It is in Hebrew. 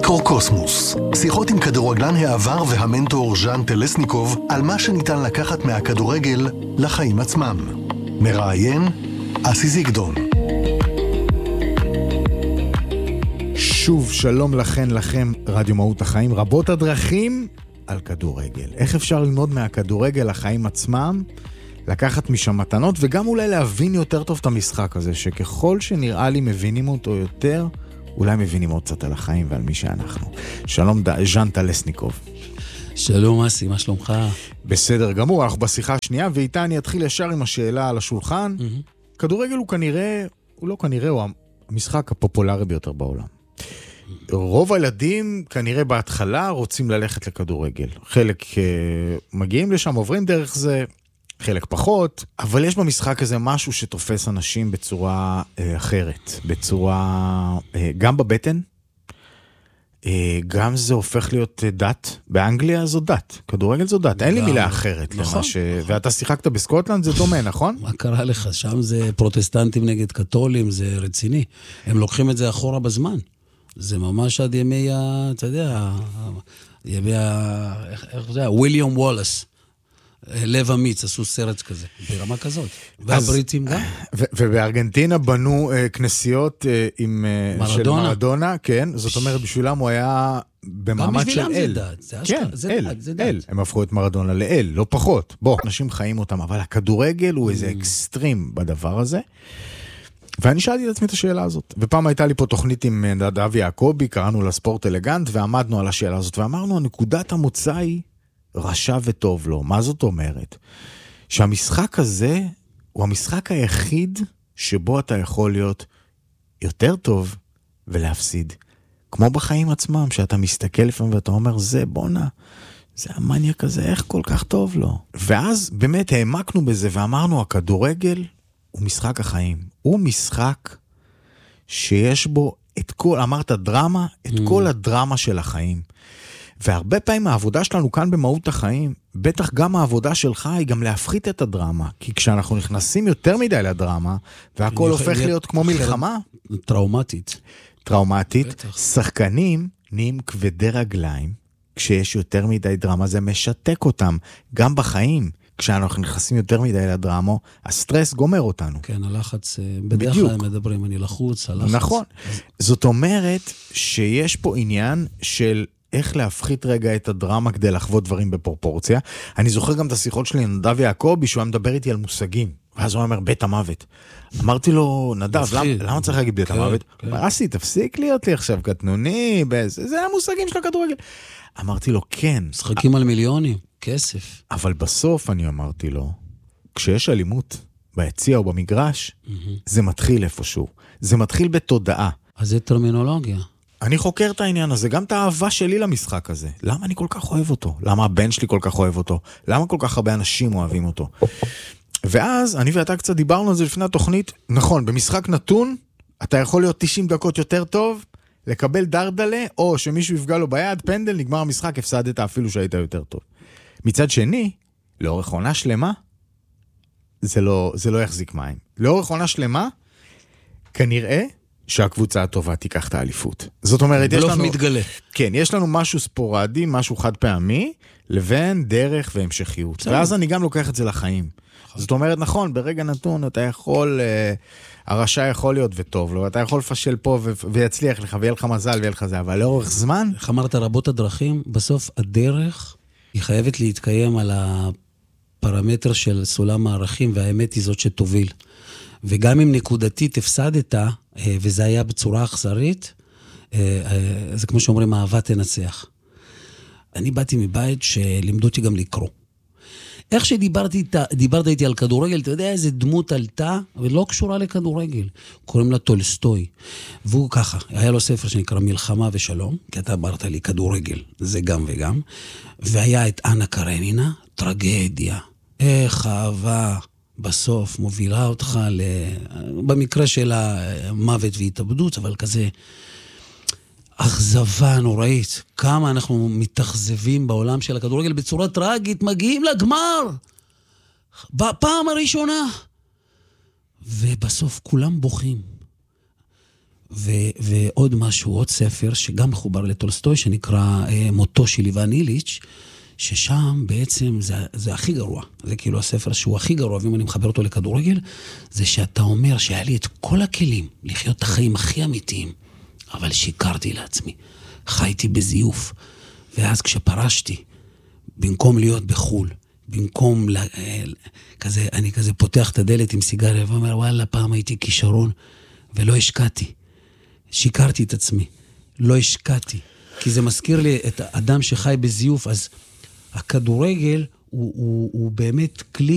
מיקרוקוסמוס, שיחות עם כדורגלן העבר והמנטור ז'אן טלסניקוב על מה שניתן לקחת מהכדורגל לחיים עצמם. מראיין אסי זיגדון. שוב שלום לכם, רדיו מהות החיים, רבות הדרכים על כדורגל. איך אפשר ללמוד מהכדורגל לחיים עצמם, לקחת משם מתנות וגם אולי להבין יותר טוב את המשחק הזה, שככל שנראה לי מבינים אותו יותר, אולי מבינים עוד קצת על החיים ועל מי שאנחנו. שלום ז'אן טלסניקוב. שלום אסי, מה שלומך? בסדר גמור, אנחנו בשיחה השנייה, ואיתה אני אתחיל ישר עם השאלה על השולחן. כדורגל הוא הוא המשחק הפופולרי ביותר בעולם. רוב הילדים כנראה בהתחלה רוצים ללכת לכדורגל. חלק מגיעים לשם, עוברים דרך זה, חלק פחות, אבל יש במשחק הזה משהו שתופס אנשים בצורה אחרת, בצורה, גם בבטן, גם זה הופך להיות דת. באנגליה זו דת, כדורגל זו דת, אין לי מילה אחרת. נכון. ואתה שיחקת בסקוטלנד, זה דומה, נכון? מה קרה לך? שם זה פרוטסטנטים נגד קתולים, זה רציני. הם לוקחים את זה אחורה בזמן. זה ממש עד ימי, אתה יודע, איך זה? וויליאם וולאס. לב אמיץ, עשו סרט כזה, ברמה כזאת. והבריטים גם. ובארגנטינה בנו כנסיות של מרדונה, כן, זאת אומרת, בשבילם הוא היה במעמד של אל. כן, אל. הם הפכו את מרדונה לאל, לא פחות. בוא, אנשים חיים אותם, אבל הכדורגל הוא איזה אקסטרים בדבר הזה. ואני שאלתי את עצמי את השאלה הזאת. ופעם הייתה לי פה תוכנית עם נדב יעקבי, קראנו לה ספורט אלגנט, ועמדנו על השאלה הזאת, ואמרנו, נקודת המוצא היא רשע וטוב לו. מה זאת אומרת? שהמשחק הזה הוא המשחק היחיד שבו אתה יכול להיות יותר טוב ולהפסיד. כמו בחיים עצמם, שאתה מסתכל לפעמים ואתה אומר, זה בונה, זה המניאק הזה, איך כל כך טוב לו. ואז באמת העמקנו בזה ואמרנו, הכדורגל הוא משחק החיים. הוא משחק שיש בו את כל, אמרת דרמה, את כל הדרמה של החיים. והרבה פעמים העבודה שלנו כאן במהות החיים, בטח גם העבודה שלך היא גם להפחית את הדרמה. כי כשאנחנו נכנסים יותר מדי לדרמה, והכל הופך להיות כמו מלחמה. טראומטית. שחקנים נהיים כבדי רגליים. כשיש יותר מדי דרמה, זה משתק אותם. גם בחיים, כשאנחנו נכנסים יותר מדי לדרמה, הסטרס גומר אותנו. כן, הלחץ, בדרך כלל מדברים, אני לחוץ, הלחץ. נכון. זאת אומרת שיש פה עניין של איך להפחית רגע את הדרמה כדי לחוות דברים בפרופורציה. אני זוכר גם את השיחות שלי עם נדב יעקבי, שהוא היה מדבר איתי על מושגים. ואז הוא אומר, בית המוות. אמרתי לו, נדב, למה צריך להגיד בית המוות? אסי, תפסיק להיות לי עכשיו קטנוני, זה המושגים של הכדורגל. אמרתי לו, כן. משחקים על מיליונים, כסף. אבל בסוף אני אמרתי לו, כשיש אלימות ביציע או במגרש, זה מתחיל איפשהו. זה מתחיל בתודעה. אז זה טרמינולוגיה. אני חוקר את העניין הזה, גם את האהבה שלי למשחק הזה. למה אני כל כך אוהב אותו? למה הבן שלי כל כך אוהב אותו? למה כל כך הרבה אנשים אוהבים אותו? ואז אני ואתה קצת דיברנו על זה לפני התוכנית. נכון, במשחק נתון, אתה יכול להיות 90 דקות יותר טוב, לקבל דרדלה, או שמישהו יפגע לו ביד, פנדל, נגמר המשחק, הפסדת אפילו שהיית יותר טוב. מצד שני, לאורך עונה שלמה, זה לא יחזיק מים. לאורך עונה שלמה, כנראה שהקבוצה הטובה תיקח את האליפות. זאת אומרת, יש לנו מתגלה. כן, יש לנו משהו ספורדי, משהו חד פעמי, לבין דרך והמשכיות. ואז אני גם לוקח את זה לחיים. זאת אומרת, נכון, ברגע נתון אתה יכול, הרשע יכול להיות וטוב לו, אתה יכול לפשל פה ויצליח לך, ויהיה לך מזל ויהיה לך זה, אבל לאורך זמן, איך אמרת, רבות הדרכים, בסוף הדרך היא חייבת להתקיים על הפרמטר של סולם הערכים, והאמת היא זאת שתוביל. וגם אם נקודתית הפסדת, וזה היה בצורה אכזרית, זה כמו שאומרים, אהבה תנצח. אני באתי מבית שלימדו אותי גם לקרוא. איך שדיברת איתי על כדורגל, אתה יודע איזה דמות עלתה, ולא קשורה לכדורגל. קוראים לה טולסטוי. והוא ככה, היה לו ספר שנקרא מלחמה ושלום, כי אתה אמרת לי כדורגל, זה גם וגם. והיה את אנה קרנינה, טרגדיה. איך אהבה בסוף מובילה אותך במקרה של המוות והתאבדות, אבל כזה אכזבה נוראית. כמה אנחנו מתאכזבים בעולם של הכדורגל בצורה טרגית, מגיעים לגמר בפעם הראשונה ובסוף כולם בוכים. ועוד משהו, עוד ספר, שגם מחובר לטולסטוי, שנקרא מותו של איוון איליץ', ששם בעצם זה הכי גרוע. זה כאילו הספר שהוא הכי גרוע, ואם אני מחבר אותו לכדורגל, זה שאתה אומר שהיה לי את כל הכלים לחיות את החיים הכי אמיתיים, אבל שיקרתי לעצמי. חייתי בזיוף. ואז כשפרשתי, במקום להיות בחול, במקום כזה, אני כזה פותח את הדלת עם סיגריה, ואומר, וואלה, פעם הייתי כישרון, ולא השקעתי. שיקרתי את עצמי. לא השקעתי. כי זה מזכיר לי את האדם שחי בזיוף, אז הכדורגל הוא באמת כלי